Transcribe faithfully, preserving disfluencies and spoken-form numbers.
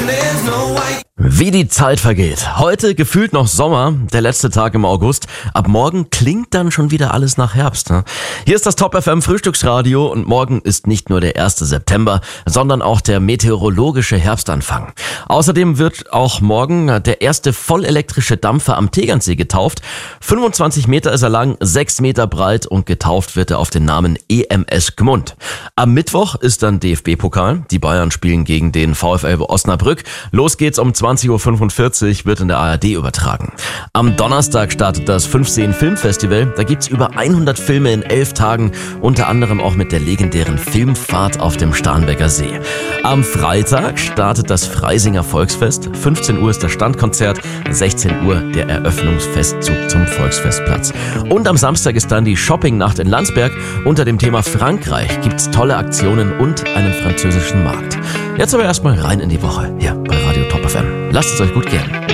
Wie die Zeit vergeht. Heute gefühlt noch Sommer, der letzte Tag im August. Ab morgen klingt dann schon wieder alles nach Herbst. Ne? Hier ist das Top F M Frühstücksradio und morgen ist nicht nur der erste September, sondern auch der meteorologische Herbstanfang. Außerdem wird auch morgen der erste vollelektrische Dampfer am Tegernsee getauft. fünfundzwanzig Meter ist er lang, sechs Meter breit und getauft wird er auf den Namen E M S Gmund. Am Mittwoch ist dann D F B-Pokal. Die Bayern spielen gegen den VfL Osnabrück. Los geht's um zwanzig Uhr fünfundvierzig, wird in der A R D übertragen. Am Donnerstag startet das fünfzehn Filmfestival. Da gibt's über hundert Filme in elf Tagen, unter anderem auch mit der legendären Filmfahrt auf dem Starnberger See. Am Freitag startet das Freisinger Volksfest. fünfzehn Uhr ist das Standkonzert, sechzehn Uhr der Eröffnungsfestzug zum Volksfestplatz. Und am Samstag ist dann die Shoppingnacht in Landsberg. Unter dem Thema Frankreich gibt's tolle Aktionen und einen französischen Markt. Jetzt aber erstmal rein in die Woche, hier bei Radio Top F M. Lasst es euch gut gehen.